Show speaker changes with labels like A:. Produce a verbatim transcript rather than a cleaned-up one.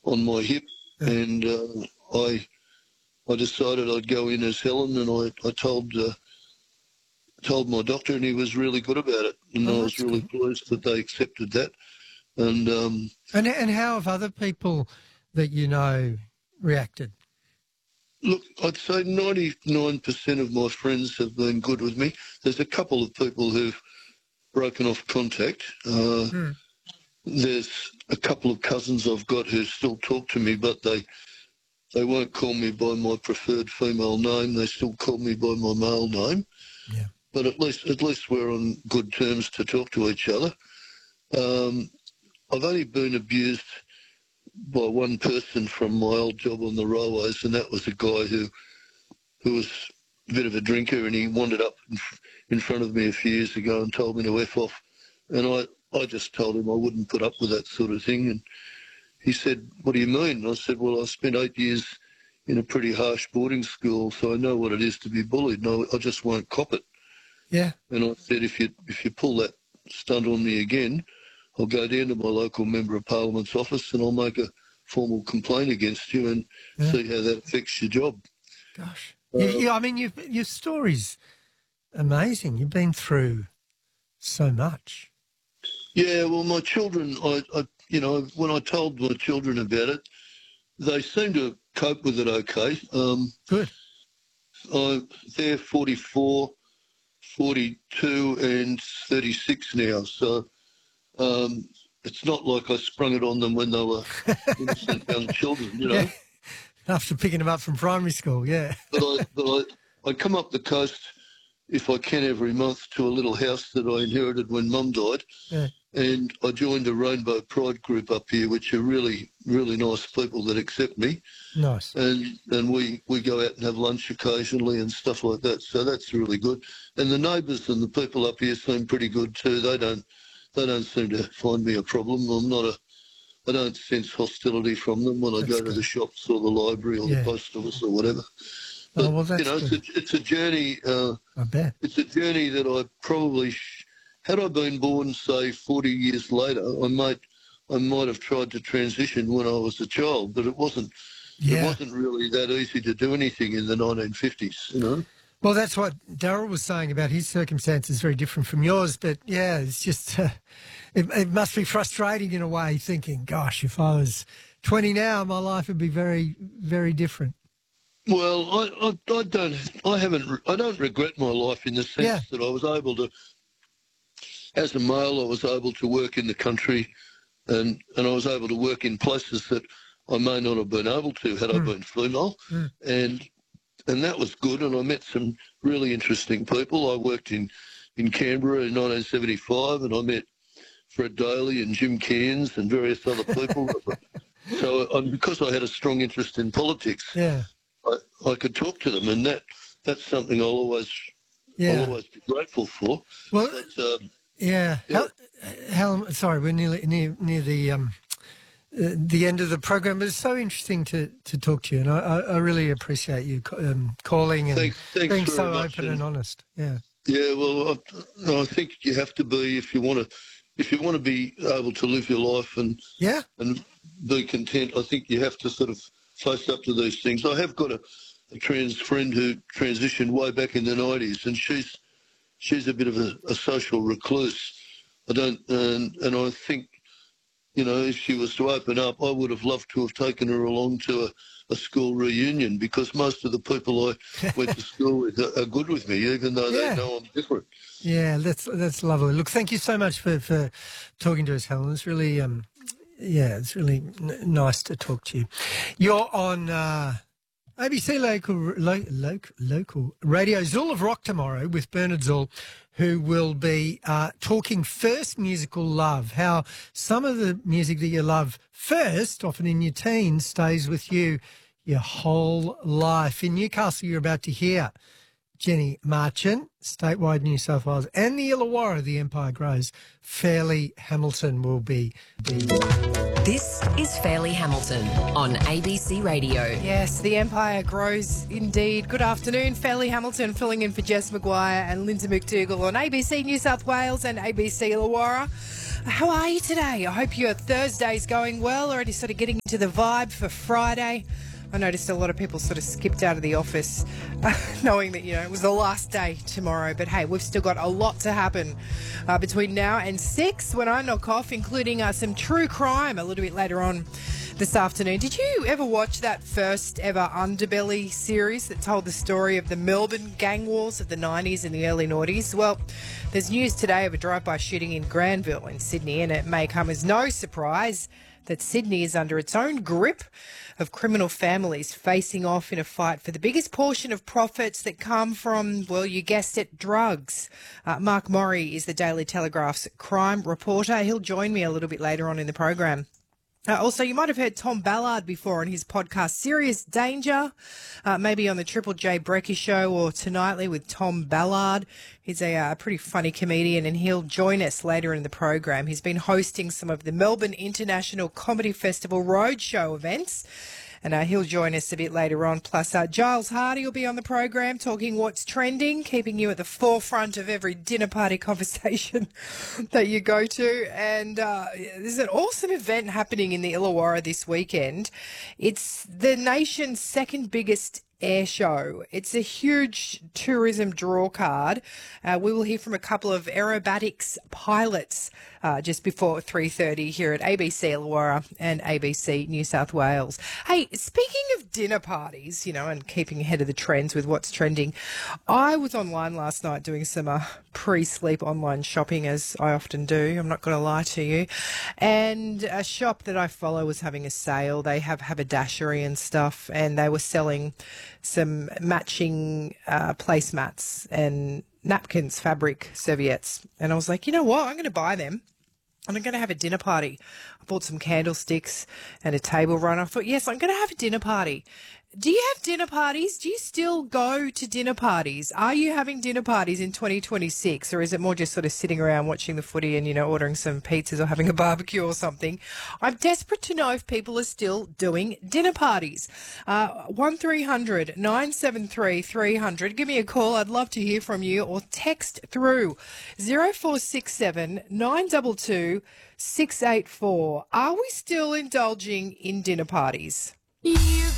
A: on my hip,
B: Yeah.
A: and uh, I I decided I'd go in as Helen, and I I told uh, told my doctor, and he was really good about it, and
B: Oh,
A: I was
B: that's
A: really
B: good.
A: pleased that they accepted that. And um,
B: And and how have other people that you know reacted?
A: look, I'd say ninety-nine percent of my friends have been good with me. There's a couple of people who've broken off contact. Uh,
B: Hmm.
A: there's a couple of cousins I've got who still talk to me, but they they won't call me by my preferred female name. They still call me by my male name.
B: Yeah.
A: But at least at least we're on good terms to talk to each other. Um, I've only been abused by one person from my old job on the railways, and that was a guy who who was a bit of a drinker, and he wandered up in, in front of me a few years ago and told me to F off. And I, I just told him I wouldn't put up with that sort of thing. And he said, "What do you mean?" And I said, "Well, I spent eight years in a pretty harsh boarding school, so I know what it is to be bullied, and I, I just won't cop it."
B: Yeah.
A: And I said, if you if you pull that stunt on me again, I'll go down to my local Member of Parliament's office and I'll make a formal complaint against you and
B: Yeah.
A: see how that affects your job.
B: Gosh.
A: Uh,
B: You, you, I mean, you, your story's amazing. You've been through so much.
A: Yeah, well, my children, I, I, you know, when I told my children about it, they seem to cope with it okay. Um,
B: Good.
A: I, they're forty-four, forty-two and thirty-six now, so um, it's not like I sprung it on them when they were innocent young children, you know.
B: Yeah. After picking them up from primary school, yeah.
A: But I, but I, I come up the coast if I can every month to a little house that I inherited when Mum died,
B: Yeah.
A: and I joined a Rainbow Pride group up here, which are really, really nice people that accept me,
B: Nice.
A: and and we, we go out and have lunch occasionally and stuff like that. So that's really good. And the neighbours and the people up here seem pretty good too. They don't they don't seem to find me a problem. I'm not a I don't sense hostility from them when I
B: That's
A: go to
B: good.
A: the shops or the library or
B: Yeah.
A: the post office or whatever. But,
B: Oh, well, that's
A: you know, it's
B: good.
A: a, it's a journey. Uh,
B: I bet.
A: it's a journey that I probably, sh- had I been born, say, forty years later, I might, I might have tried to transition when I was a child, but it wasn't. It
B: Yeah.
A: wasn't really that easy to do anything in the nineteen fifties. You know.
B: Well, that's what Darryl was saying about his circumstances, very different from yours. But yeah, it's just, uh, it, it must be frustrating in a way, thinking, gosh, if I was twenty now, my life would be very, very different.
A: Well, I, I, I don't, I haven't, I don't regret my life in the sense
B: Yeah.
A: that I was able to, as a male, I was able to work in the country, and and I was able to work in places that I may not have been able to had I
B: Mm.
A: been female,
B: Mm.
A: and and that was good. And I met some really interesting people. I worked in in Canberra in nineteen seventy-five, and I met Fred Daly and Jim Cairns and various other people. So, um, because I had a strong interest in politics,
B: Yeah.
A: I, I could talk to them, and that that's something I'll always I'll
B: Yeah.
A: always be grateful for.
B: Well,
A: But, um,
B: yeah.
A: Yeah.
B: Hel- Hel- sorry, we're nearly near near the um, uh, the end of the program, but it's so interesting to, to talk to you, and I, I, I really appreciate you ca- um, calling and
A: Thanks- thanks
B: being
A: very
B: so
A: much,
B: open
A: and-
B: and honest. Yeah.
A: Yeah, well, I, I think you have to be if you want to, if you want to be able to live your life and
B: Yeah.
A: and be content. I think you have to sort of face up to these things. I have got a, a trans friend who transitioned way back in the nineties, and she's she's a bit of a, a social recluse. I don't, and and I think, you know, if she was to open up, I would have loved to have taken her along to a, a school reunion, because most of the people I went to school with are, are good with me, even though
B: Yeah.
A: they know I'm different.
B: Yeah, that's that's lovely. Look, thank you so much for, for talking to us, Helen. It's really, um, yeah, it's really n- nice to talk to you. You're on uh, A B C local, lo- local local radio Zool of Rock tomorrow with Bernard Zool, who will be uh, talking first musical love, how some of the music that you love first, often in your teens, stays with you your whole life. In Newcastle, you're about to hear Jenny Marchant, statewide New South Wales, and the Illawarra, the Empire Grows. Fairleigh Hamilton will be. be
C: This is Fairleigh Hamilton on A B C Radio.
D: Yes, the empire grows indeed. Good afternoon. Fairleigh Hamilton filling in for Jess McGuire and Linda McDougall on A B C New South Wales and A B C Illawarra. How are you today? I hope your Thursday's going well, already sort of getting into the vibe for Friday. I noticed a lot of people sort of skipped out of the office uh, knowing that, you know, it was the last day tomorrow. But hey, we've still got a lot to happen uh, between now and six when I knock off, including uh, some true crime a little bit later on this afternoon. Did you ever watch that first ever Underbelly series that told the story of the Melbourne gang wars of the nineties and the early noughties? Well, there's news today of a drive-by shooting in Granville in Sydney, and it may come as no surprise that Sydney is under its own grip of criminal families facing off in a fight for the biggest portion of profits that come from, well, you guessed it, drugs. Uh, Mark Morey is the Daily Telegraph's crime reporter. He'll join me a little bit later on in the program. Uh, also, you might have heard Tom Ballard before on his podcast, Serious Danger, uh, maybe on the Triple J Brecky Show or Tonightly with Tom Ballard. He's a uh, pretty funny comedian, and he'll join us later in the program. He's been hosting some of the Melbourne International Comedy Festival roadshow events, and uh, he'll join us a bit later on. Plus, uh, Giles Hardy will be on the program talking what's trending, keeping you at the forefront of every dinner party conversation that you go to. And uh, there's an awesome event happening in the Illawarra this weekend. It's the nation's second biggest air show. It's a huge tourism draw card. Uh, we will hear from a couple of aerobatics pilots uh, just before three thirty here at A B C Illawarra and A B C New South Wales. Hey, speaking of dinner parties, you know, and keeping ahead of the trends with what's trending, I was online last night doing some uh, pre-sleep online shopping, as I often do. I'm not going to lie to you. And a shop that I follow was having a sale. They have haberdashery and stuff, and they were selling some matching uh, placemats and napkins, fabric serviettes. And I was like, you know what? I'm going to buy them. And I'm going to have a dinner party. I bought some candlesticks and a table runner. I thought, yes, I'm going to have a dinner party. Do you have dinner parties? Do you still go to dinner parties? Are you having dinner parties in twenty twenty-six, or is it more just sort of sitting around watching the footy and, you know, ordering some pizzas or having a barbecue or something? I'm desperate to know if people are still doing dinner parties. Uh, one three hundred nine seven three three hundred. Give me a call. I'd love to hear from you, or text through zero four six seven nine two two six eight four. Are we still indulging in dinner parties? You